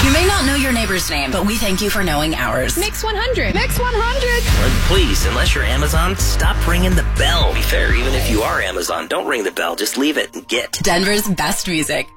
You may not know your neighbor's name, but we thank you for knowing ours. Mix 100. Mix 100. Well, please, unless you're Amazon, stop ringing the bell. To be fair, even if you are Amazon, don't ring the bell. Just leave it and get. Denver's best music.